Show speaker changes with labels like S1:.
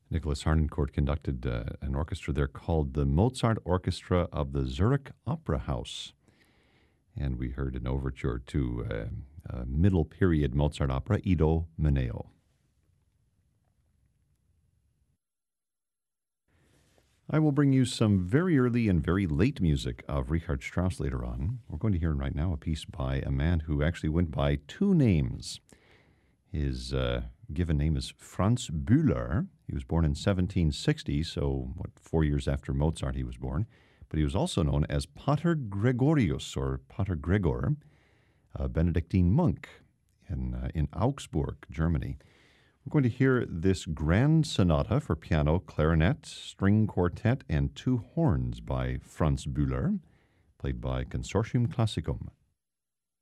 S1: Nicholas Harnoncourt conducted an orchestra there called the Mozart Orchestra of the Zurich Opera House. And we heard an overture to a middle period Mozart opera, Idomeneo. I will bring you some very early and very late music of Richard Strauss later on. We're going to hear right now a piece by a man who actually went by two names. His given name is Franz Bühler. He was born in 1760, so 4 years after Mozart he was born. But he was also known as Pater Gregorius, or Pater Gregor, a Benedictine monk in Augsburg, Germany. We're going to hear this grand sonata for piano, clarinet, string quartet, and two horns by Franz Bühler, played by Consortium Classicum.